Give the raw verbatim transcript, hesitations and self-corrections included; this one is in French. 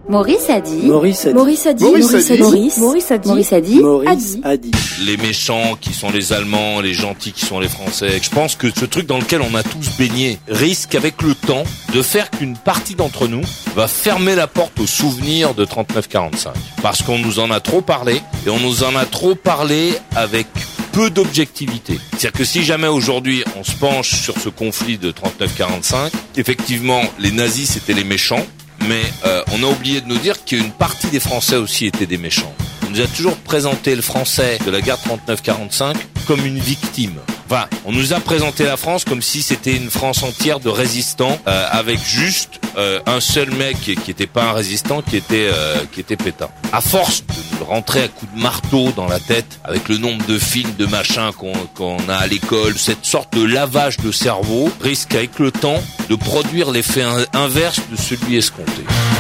Maurice a dit. Maurice a dit. Maurice a dit. Maurice a dit. Maurice, Maurice a dit. Maurice a dit. Maurice a dit. Les méchants qui sont les Allemands, les gentils qui sont les Français. Je pense que ce truc dans lequel on a tous baigné risque avec le temps de faire qu'une partie d'entre nous va fermer la porte au souvenir de trente-neuf quarante-cinq. Parce qu'on nous en a trop parlé et on nous en a trop parlé avec peu d'objectivité. C'est-à-dire que si jamais aujourd'hui on se penche sur ce conflit de trente-neuf quarante-cinq, effectivement les nazis c'était les méchants, mais euh, on a oublié de nous dire qu'une partie des Français aussi étaient des méchants. On nous a toujours présenté le Français de la guerre trente-neuf quarante-cinq comme une victime. Enfin, on nous a présenté la France comme si c'était une France entière de résistants, euh, avec juste euh, un seul mec qui était pas un résistant, qui était euh, qui était Pétain. À force de rentrer à coups de marteau dans la tête, avec le nombre de films, de machins qu'on qu'on a à l'école, cette sorte de lavage de cerveau risque avec le temps de produire l'effet inverse de celui escompté.